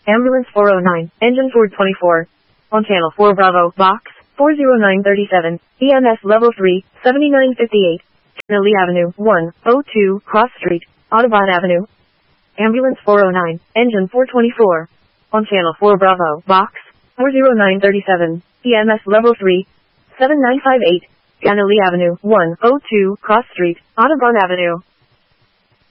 Ambulance 409, Engine Ford 24. On Channel 4 Bravo, Box 40937, EMS Level 3, 7958. Lee Avenue, 102, Cross Street, Audubon Avenue. Ambulance 409, Engine 424. On Channel 4 Bravo, Box 40937, EMS Level 3, 7958. Lee Avenue, 102, Cross Street, Audubon Avenue.